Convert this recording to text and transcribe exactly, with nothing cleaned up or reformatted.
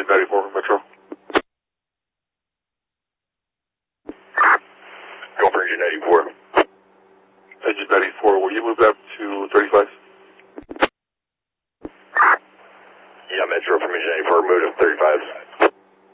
ninety-four from Metro. Go for engine ninety-four. Engine ninety-four, will you move up to thirty-five? Yeah, Metro from engine ninety-four, move to thirty-five.